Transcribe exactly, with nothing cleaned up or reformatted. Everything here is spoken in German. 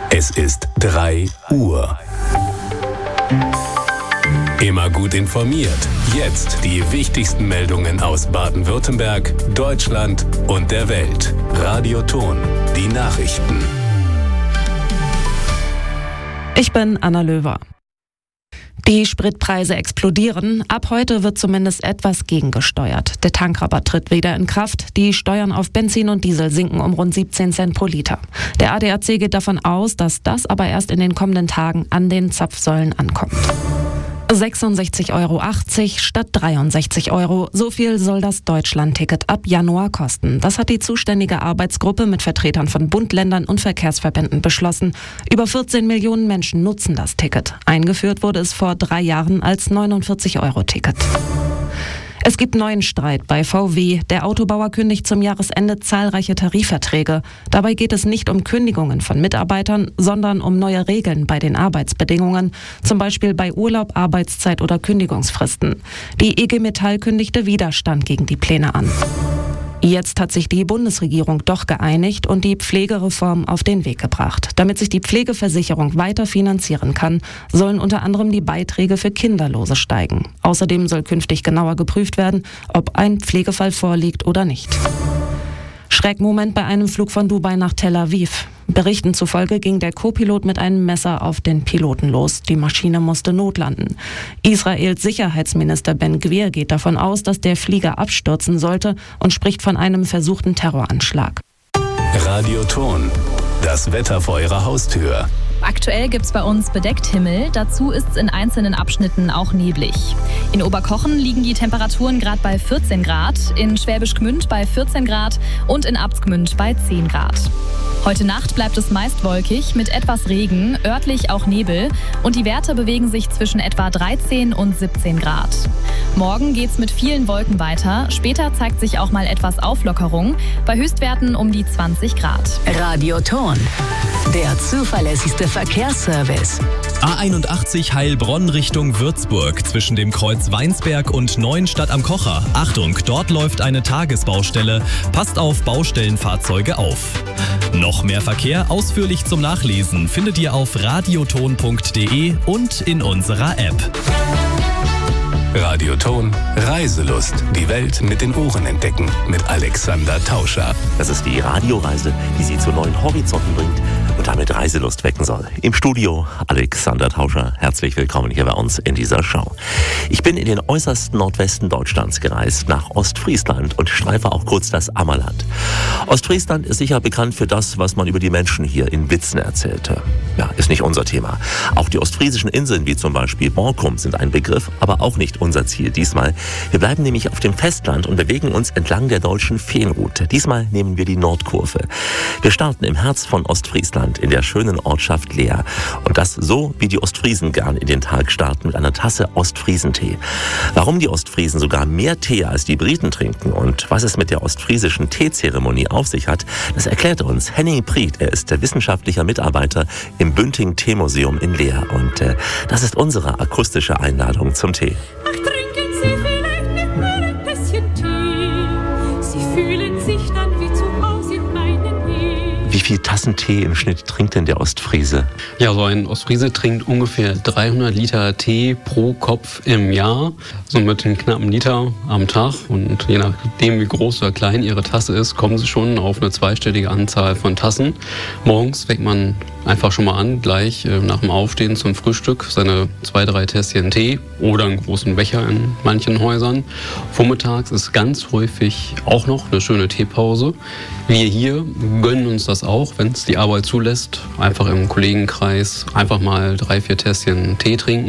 Es ist drei Uhr. Immer gut informiert. Jetzt die wichtigsten Meldungen aus Baden-Württemberg, Deutschland und der Welt. Radio Ton, die Nachrichten. Ich bin Anna Löwer. Die Spritpreise explodieren. Ab heute wird zumindest etwas gegengesteuert. Der Tankrabatt tritt wieder in Kraft. Die Steuern auf Benzin und Diesel sinken um rund siebzehn Cent pro Liter. Der A D A C geht davon aus, dass das aber erst in den kommenden Tagen an den Zapfsäulen ankommt. sechsundsechzig Euro achtzig statt dreiundsechzig Euro. So viel soll das Deutschland-Ticket ab Januar kosten. Das hat die zuständige Arbeitsgruppe mit Vertretern von Bund, Ländern und Verkehrsverbänden beschlossen. Über vierzehn Millionen Menschen nutzen das Ticket. Eingeführt wurde es vor drei Jahren als neunundvierzig Euro Ticket. Es gibt neuen Streit bei V W. Der Autobauer kündigt zum Jahresende zahlreiche Tarifverträge. Dabei geht es nicht um Kündigungen von Mitarbeitern, sondern um neue Regeln bei den Arbeitsbedingungen, zum Beispiel bei Urlaub, Arbeitszeit oder Kündigungsfristen. Die I G Metall kündigte Widerstand gegen die Pläne an. Jetzt hat sich die Bundesregierung doch geeinigt und die Pflegereform auf den Weg gebracht. Damit sich die Pflegeversicherung weiter finanzieren kann, sollen unter anderem die Beiträge für Kinderlose steigen. Außerdem soll künftig genauer geprüft werden, ob ein Pflegefall vorliegt oder nicht. Schreckmoment bei einem Flug von Dubai nach Tel Aviv. Berichten zufolge ging der Co-Pilot mit einem Messer auf den Piloten los. Die Maschine musste notlanden. Israels Sicherheitsminister Ben Gvir geht davon aus, dass der Flieger abstürzen sollte und spricht von einem versuchten Terroranschlag. Radio Ton, das Wetter vor Ihrer Haustür. Aktuell gibt es bei uns bedeckt Himmel, dazu ist es in einzelnen Abschnitten auch neblig. In Oberkochen liegen die Temperaturen gerade bei vierzehn Grad, in Schwäbisch Gmünd bei vierzehn Grad und in Abtsgmünd bei zehn Grad. Heute Nacht bleibt es meist wolkig mit etwas Regen, örtlich auch Nebel und die Werte bewegen sich zwischen etwa dreizehn und siebzehn Grad. Morgen geht's mit vielen Wolken weiter, später zeigt sich auch mal etwas Auflockerung, bei Höchstwerten um die zwanzig Grad. Radio Ton, der zuverlässigste Verkehrsservice. A einundachtzig Heilbronn Richtung Würzburg zwischen dem Kreuz Weinsberg und Neuenstadt am Kocher. Achtung, dort läuft eine Tagesbaustelle. Passt auf Baustellenfahrzeuge auf. Noch mehr Verkehr ausführlich zum Nachlesen findet ihr auf radioton punkt de und in unserer App. Radio Ton, Reiselust. Die Welt mit den Ohren entdecken. Mit Alexander Tauscher. Das ist die Radioreise, die Sie zu neuen Horizonten bringt und damit Reiselust wecken soll. Im Studio Alexander Tauscher. Herzlich willkommen hier bei uns in dieser Show. Ich bin in den äußersten Nordwesten Deutschlands gereist, nach Ostfriesland und streife auch kurz das Ammerland. Ostfriesland ist sicher bekannt für das, was man über die Menschen hier in Witzen erzählte. Ja, ist nicht unser Thema. Auch die ostfriesischen Inseln wie zum Beispiel Borkum sind ein Begriff, aber auch nicht unser Ziel diesmal. Wir bleiben nämlich auf dem Festland und bewegen uns entlang der deutschen Feenroute. Diesmal nehmen wir die Nordkurve. Wir starten im Herz von Ostfriesland in der schönen Ortschaft Leer. Und das so, wie die Ostfriesen gern in den Tag starten mit einer Tasse Ostfriesentee. Warum die Ostfriesen sogar mehr Tee als die Briten trinken und was es mit der ostfriesischen Teezeremonie auf sich hat, das erklärt uns Henning Priet. Er ist der wissenschaftlicher Mitarbeiter im Bünding Teemuseum in Leer. Und äh, das ist unsere akustische Einladung zum Tee. Ach, trinken Sie vielleicht mit mir ein bisschen Tee. Sie fühlen sich dann wie zu Hause in meinem Tee. Wie viel Tassen Tee im Schnitt trinkt denn der Ostfriese? Ja, so ein Ostfriese trinkt ungefähr dreihundert Liter Tee pro Kopf im Jahr. So mit einem knappen Liter am Tag. Und je nachdem, wie groß oder klein Ihre Tasse ist, kommen Sie schon auf eine zweistellige Anzahl von Tassen. Morgens fängt man einfach schon mal an, gleich äh, nach dem Aufstehen zum Frühstück seine zwei, drei Tässchen Tee oder einen großen Becher in manchen Häusern. Vormittags ist ganz häufig auch noch eine schöne Teepause. Wir hier gönnen uns das auch, wenn es die Arbeit zulässt. Einfach im Kollegenkreis einfach mal drei, vier Tässchen Tee trinken.